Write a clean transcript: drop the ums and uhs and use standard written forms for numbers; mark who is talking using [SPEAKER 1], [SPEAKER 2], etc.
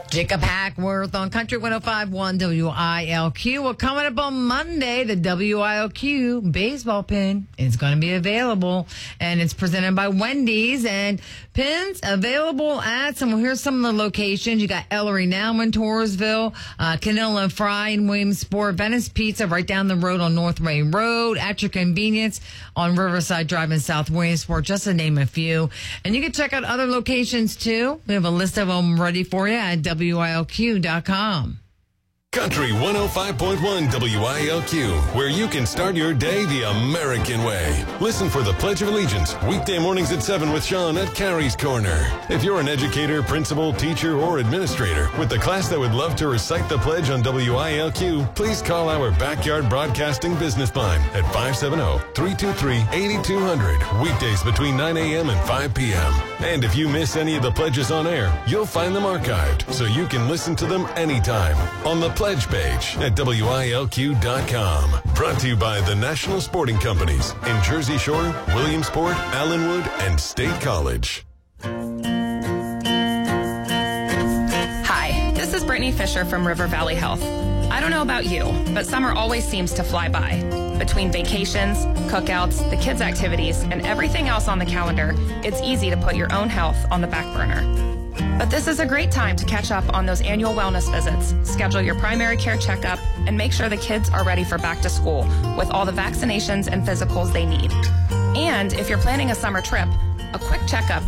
[SPEAKER 1] Jacob Hackworth on Country 105.1 WILQ. Well, coming up on Monday, the WILQ baseball pin is going to be available, and it's presented by Wendy's, and pins available at here's some of the locations. You got Ellery now in Torresville, Canilla and Fry in Williamsport, Venice Pizza right down the road on North Main Road, at your convenience on Riverside Drive in South Williamsport, just to name a few. And you can check out other locations too. We have a list of them ready for you at WILQ.com.
[SPEAKER 2] Country 105.1 WILQ, where you can start your day the American way. Listen for the Pledge of Allegiance, weekday mornings at 7 with Sean at Carrie's Corner. If you're an educator, principal, teacher, or administrator with the class that would love to recite the pledge on WILQ, please call our Backyard Broadcasting business line at 570-323-8200, weekdays between 9 a.m. and 5 p.m. And if you miss any of the pledges on air, you'll find them archived so you can listen to them anytime on the pledge page at WILQ.com. Brought to you by the National Sporting Companies in Jersey Shore, Williamsport, Allenwood, and State College.
[SPEAKER 3] Hi, this is Brittany Fisher from River Valley Health. I don't know about you, but summer always seems to fly by. Between vacations, cookouts, the kids' activities, and everything else on the calendar, it's easy to put your own health on the back burner. But this is a great time to catch up on those annual wellness visits, schedule your primary care checkup, and make sure the kids are ready for back to school with all the vaccinations and physicals they need. And if you're planning a summer trip, a quick checkup